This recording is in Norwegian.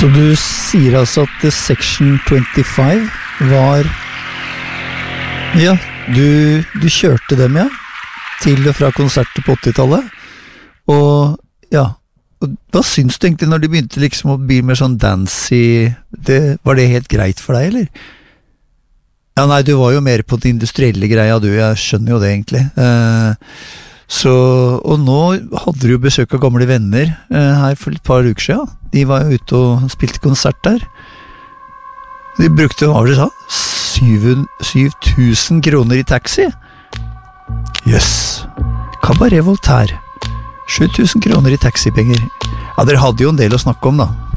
Så du sier altså at Section 25 var... Ja, du kjørte dem, ja, til og fra konserter på 80-tallet. Og ja, hva syns du egentlig når de begynte liksom å bli mer sånn dancy? Var det helt greit for deg, eller? Ja, nei, du var jo mer på den industrielle greia, jeg skjønner jo det egentlig. Og nå hadde du jo besøk av gamle venner her for et par uker siden. De var jo ute og spilte konsert der. De brukte, hva var det du sa? 7 000 kroner i taxi? Jøss, Cabaret Voltaire. 7 000 kroner i taxipenger. Ja, dere hadde jo en del å snakke om da.